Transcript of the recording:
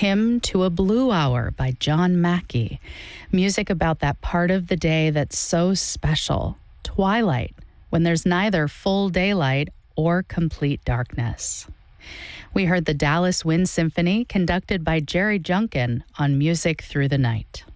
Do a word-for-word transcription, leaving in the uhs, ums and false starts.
Hymn to a Blue Hour by John Mackey. Music about that part of the day that's so special, twilight, when there's neither full daylight or complete darkness. We heard the Dallas Wind Symphony, conducted by Jerry Junkin, on Music Through the Night.